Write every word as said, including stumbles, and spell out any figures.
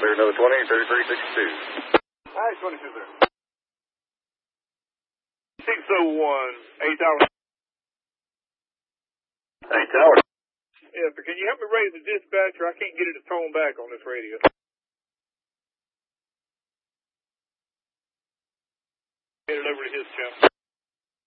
Clear another twenty, thirty-three sixty-two. Hi, twenty-two there. six oh one, eight tower. Eight tower. Yeah, sir, can you help me raise the dispatcher? I can't get it to tone back on this radio. Get it over to his channel.